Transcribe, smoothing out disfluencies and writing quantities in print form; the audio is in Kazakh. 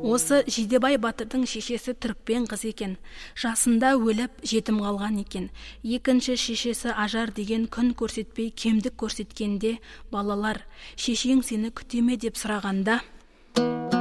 Осы Жидебай батырдың шешесі түрікпен қыз екен. Жасында өліп жетім қалған екен. Екінші шешесі Ажар деген күн көрсетпей кемдік көрсеткенде, балалар, шешең сені күтеме деп сұрағанда,